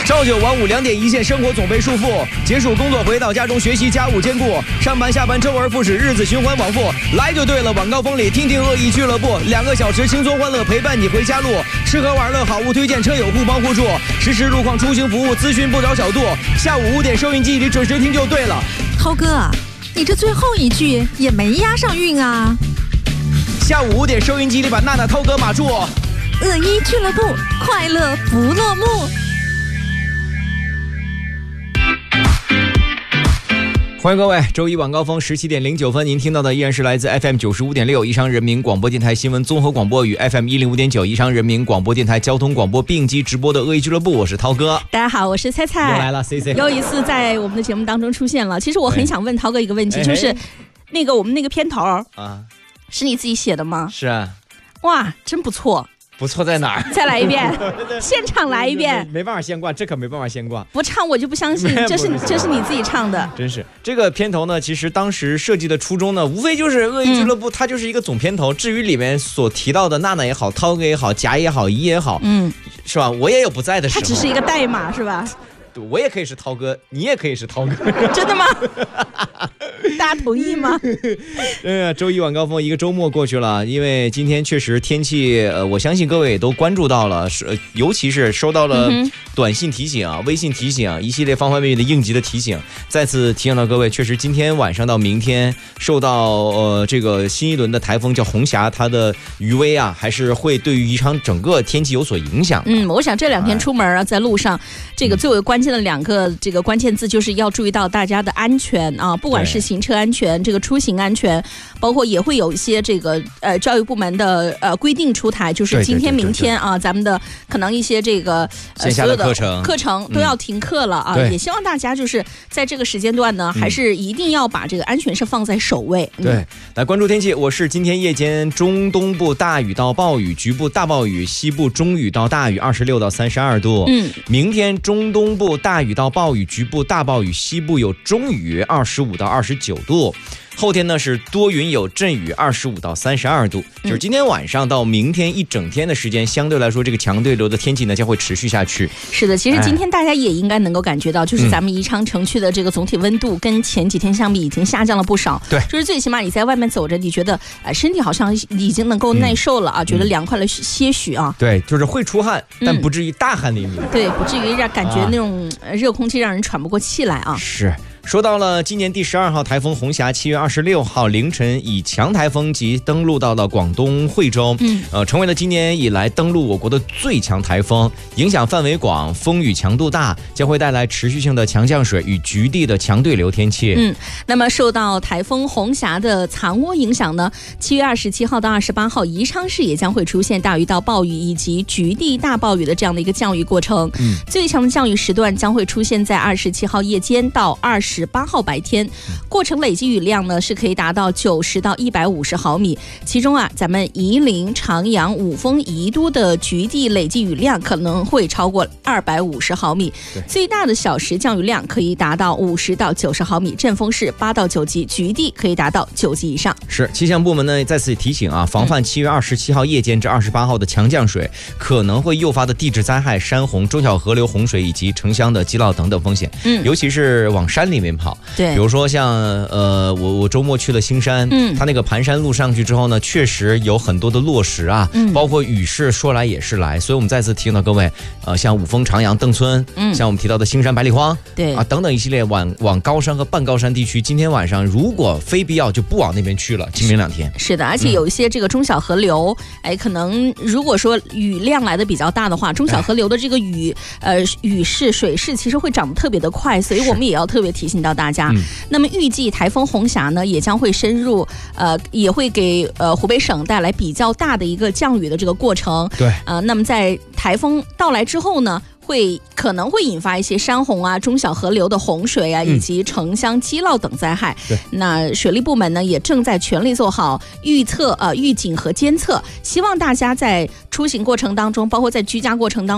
朝九晚五2点一线，生活总被束缚。结束工作回到家中，学习家务兼顾，上班下班周而复始，日子循环往复。来就对了，晚高峰里听听恶意俱乐部，2个小时轻松欢乐陪伴你回家路，吃喝玩乐好物推荐，车友互帮互助，实时路况出行服务咨询不着小度。下午5点收音机里准时听就对了。 涛哥，你这最后一句也没押上韵啊。 下午5点收音机里把娜娜、涛哥码住。 恶意俱乐部，快乐不落幕。 欢迎各位，周一晚高峰17点09分，您听到的依然是来自 FM 95.6宜昌人民广播电台新闻综合广播与 FM 105.9宜昌人民广播电台交通广播并机直播的恶意俱乐部，我是涛哥。 大家好，我是菜菜。 又来了 CC， 又一次在我们的节目当中出现了。其实我很想问涛哥一个问题，就是那个我们那个片头啊，是你自己写的吗？ 是啊。 哇，真不错。 不错在哪儿？ 再来一遍，现场来一遍。 没办法先挂，这可没办法先挂。 不唱我就不相信，这是你自己唱的。 真是这个片头呢，其实当时设计的初衷呢，无非就是恶意俱乐部，它就是一个总片头。至于里面所提到的娜娜也好，涛哥也好，甲也好，乙也好，是吧？我也有不在的时候。 它只是一个代码，是吧？ 我也可以是涛哥，你也可以是涛哥。 真的吗？大家同意吗？ 周一晚高峰，一个周末过去了，因为今天确实天气，我相信各位也都关注到了，尤其是收到了短信提醒、微信提醒，一系列方方面面的应急的提醒。再次提醒到各位，确实今天晚上到明天，受到这个新一轮的台风叫红霞，它的余威啊，还是会对于宜昌整个天气有所影响。 我想这2天出门啊，在路上，这个最为关键的2个这个关键字就是要注意到大家的安全啊，不管是行车安全、这个出行安全，包括也会有一些这个教育部门的规定出台，就是今天、明天啊，咱们的可能一些这个线下的课程都要停课了啊，也希望大家就是在这个时间段呢，还是一定要把这个安全是放在首位。 对，来关注天气，我是今天夜间中东部大雨到暴雨，局部大暴雨，西部中雨到大雨，26到32度。明天中东部大雨到暴雨，局部大暴雨，西部有中雨，25到29度。后天呢是多云有阵雨，25到32度。就是今天晚上到明天一整天的时间，相对来说这个强对流的天气呢将会持续下去。 是的，其实今天大家也应该能够感觉到，就是咱们宜昌城区的这个总体温度跟前几天相比已经下降了不少。 对， 就是最起码你在外面走着，你觉得身体好像已经能够耐受了啊，觉得凉快了些许啊。 对，就是会出汗，但不至于大汗淋漓。 对，不至于让感觉那种热空气让人喘不过气来啊。 是。说到了今年第12号台风红霞，7月26号凌晨以强台风级登陆到了广东惠州，成为了今年以来登陆我国的最强台风，影响范围广，风雨强度大，将会带来持续性的强降水与局地的强对流天气。 那么受到台风红霞的残涡影响呢，7月27号到28号，宜昌市也将会出现大雨到暴雨以及局地大暴雨的这样的一个降雨过程。最强的降雨时段将会出现在27号夜间到28号白天，过程累计雨量呢是可以达到90到150毫米，其中啊，咱们夷陵、长阳、五峰、宜都的局地累计雨量可能会超过250毫米，最大的小时降雨量可以达到50到90毫米，阵风是8到9级，局地可以达到9级以上。 是，气象部门呢再次提醒啊，防范7月27号夜间至28号的强降水可能会诱发的地质灾害、山洪、中小河流洪水以及城乡的积涝等等风险。尤其是往山里面跑。 对， 比如说像我周末去了新山，它那个盘山路上去之后呢，确实有很多的落石啊，包括雨势说来也是来，所以我们再次提醒到各位，像五峰、长阳、邓村，像我们提到的新山、百里荒， 对啊等等一系列往高山和半高山地区，今天晚上如果非必要就不往那边去了，今明2天。 是的，而且有一些这个中小河流，可能如果说雨量来的比较大的话，中小河流的这个雨势、水势其实会涨得特别的快，所以我们也要特别提醒到大家。那么预计台风红霞呢也将会深入也会给湖北省带来比较大的一个降雨的这个过程。 对， 那么在台风到来之后呢，可能会引发一些山洪啊、中小河流的洪水啊，以及城乡积涝等灾害。那水利部门呢也正在全力做好预测、预警和监测，希望大家在出行过程当中，包括在居家过程当中